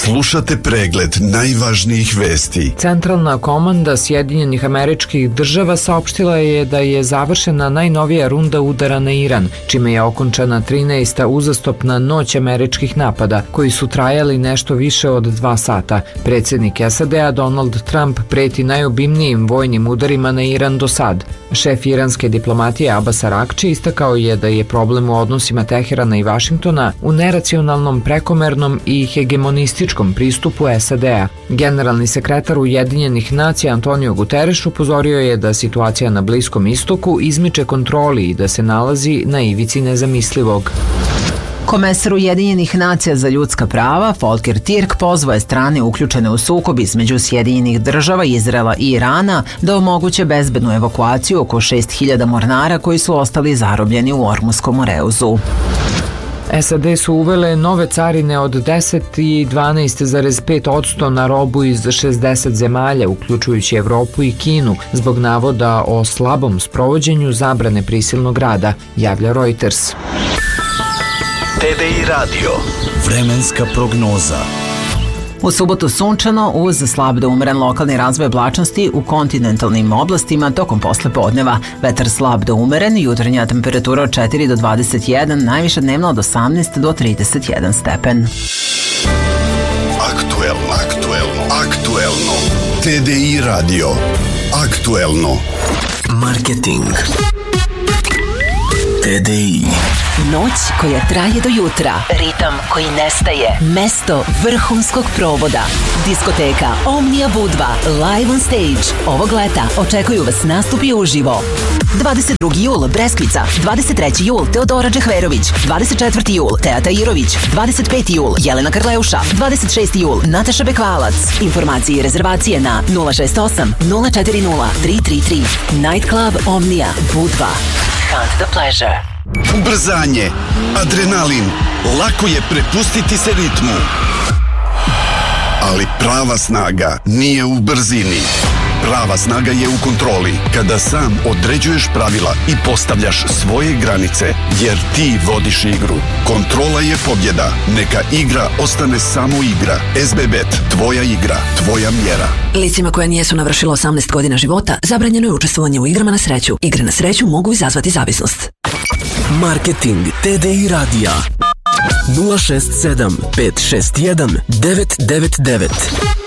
Slušate pregled najvažnijih vesti. Centralna komanda Sjedinjenih Američkih Država saopštila je da je završena najnovija runda udara na Iran, čime je okončana 13. uzastopna noć američkih napada, koji su trajali nešto više od 2 sata. Predsjednik SAD-a Donald Trump preti najobimnijim vojnim udarima na Iran do sad. Šef iranske diplomatije Abbas Arakči istakao je da je problem u odnosima Teherana i Vašingtona u neracionalnom, prekomernom i hegemonističkom pristupu SAD-a. Generalni sekretar Ujedinjenih nacija Antonio Guterres upozorio je da situacija na Bliskom istoku izmiče kontroli i da se nalazi na ivici nezamislivog. Komesar Ujedinjenih nacija za ljudska prava Volker Türk pozvao je strane uključene u sukob između Sjedinjenih država, Izraela i Irana da omoguće bezbednu evakuaciju oko 6.000 mornara koji su ostali zarobljeni u Ormuskom oreuzu. SAD su uvele nove carine od 10 i 12,5% na robu iz 60 zemalja, uključujući Evropu i Kinu, zbog navoda o slabom sprovođenju zabrane prisilnog rada, javlja Reuters. TDI Radio. Vremenska prognoza. U subotu sunčano uz slab do umeren lokalni razvoj oblačnosti u kontinentalnim oblastima tokom poslepodneva. Vetar slab do umeren, jutarnja temperatura od 4 do 21, najviša dnevna od 18 do 31 stepen. Aktuelno. TDI Radio. Aktuelno. Marketing. TDI. Noć koja traje do jutra. Ritam koji nestaje. Mesto vrhunskog provoda. Diskoteka Omnia Budva live on stage. Ovog leta očekuju vas nastupi uživo. 22. jul Breskvica, 23. jul Teodora Džehverović, 24. jul Teja Tajirović, 25. jul Jelena Karleuša, 26. jul Nataša Bekvalac. Informacije i rezervacije na 068 040 333. Night Club Omnia Budva. Hunt the pleasure. Ubrzanje, adrenalin, lako je prepustiti se ritmu. Ali prava snaga nije u brzini. Prava snaga je u kontroli, kada sam određuješ pravila i postavljaš svoje granice, jer ti vodiš igru. Kontrola je pobjeda. Neka igra ostane samo igra. SBBet, tvoja igra, tvoja mjera. Licima koja nijesu navršila 18 godina života, zabranjeno je učestvovanje u igrama na sreću. Igre na sreću mogu izazvati zavisnost. Marketing TDI Radija 067 561 999.